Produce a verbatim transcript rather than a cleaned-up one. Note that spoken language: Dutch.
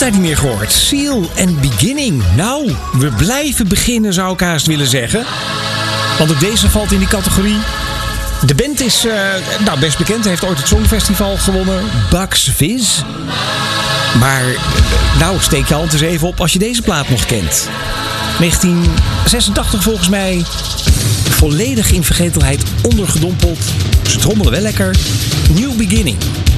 tijd niet meer gehoord. Seal and Beginning. Nou, we blijven beginnen, zou ik haast willen zeggen. Want ook deze valt in die categorie. De band is uh, nou, best bekend. Hij heeft ooit het Songfestival gewonnen. Bucks Fizz. Maar nou, steek je hand eens even op als je deze plaat nog kent. negentien zesentachtig volgens mij. Volledig in vergetelheid ondergedompeld. Ze trommelen wel lekker. New Beginning.